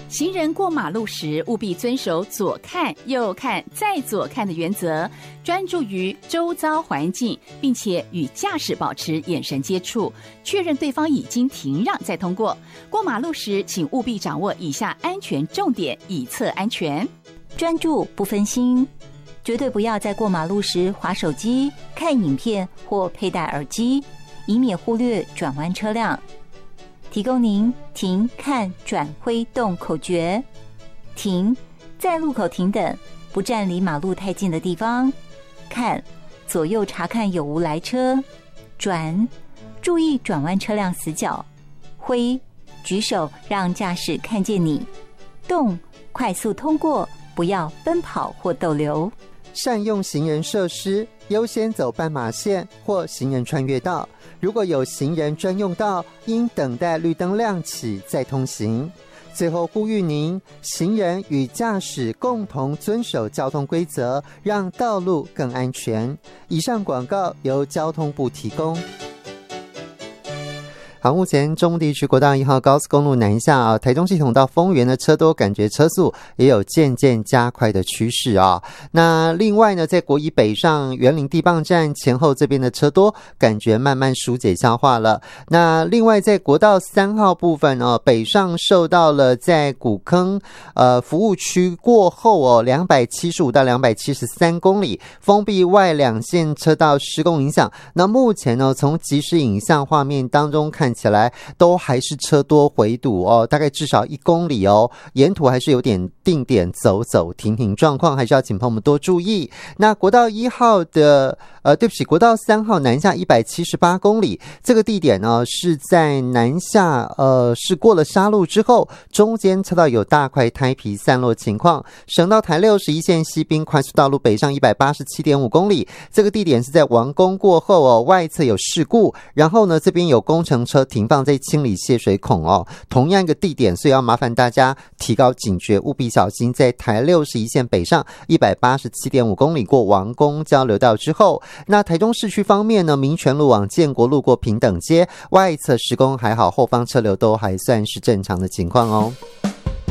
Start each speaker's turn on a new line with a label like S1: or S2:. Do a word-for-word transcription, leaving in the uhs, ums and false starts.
S1: 行人过马路时务必遵守左看右看再左看的原则，专注于周遭环境，并且与驾驶保持眼神接触，确认对方已经停让再通过。过马路时请务必掌握以下安全重点，以策安全。
S2: 专注不分心，绝对不要在过马路时滑手机、看影片或佩戴耳机，以免忽略转弯车辆。提供您停、看、转、挥、动口诀：停，在路口停等，不站离马路太近的地方；看，左右查看有无来车；转，注意转弯车辆死角；挥，举手让驾驶看见你；动，快速通过，不要奔跑或逗留。
S3: 善用行人设施，优先走斑马线或行人穿越道。如果有行人专用道，应等待绿灯亮起再通行。最后呼吁您，行人与驾驶共同遵守交通规则，让道路更安全。以上广告由交通部提供。好，目前中部地区国道一号高速公路南下啊，台中系统到丰原的车多，感觉车速也有渐渐加快的趋势啊。那另外呢，在国一北上园林地磅站前后这边的车多，感觉慢慢疏解消化了。那另外在国道三号部分哦，北上受到了在古坑呃服务区过后哦，两百七十五到两百七十三公里封闭外两线车道施工影响。那目前呢，从即时影像画面当中看起来都还是车多回堵哦，大概至少一公里哦，沿途还是有点定点走走停停状况，还是要请朋友们多注意。那国道一号的呃，对不起，国道三号南下一百七十八公里，这个地点呢是在南下呃是过了沙路之后，中间车道有大块胎皮散落情况。省道台六十一线西滨快速道路北上一百八十七点五公里，这个地点是在王宫过后哦，外侧有事故，然后呢这边有工程车停放在清理泄水孔哦，同样一个地点，所以要麻烦大家提高警觉，务必小心。在台六十一线北上一百八十七点五公里过王宫交流道之后，那台中市区方面呢，民权路往建国路过平等街，外侧施工还好，后方车流都还算是正常的情况哦。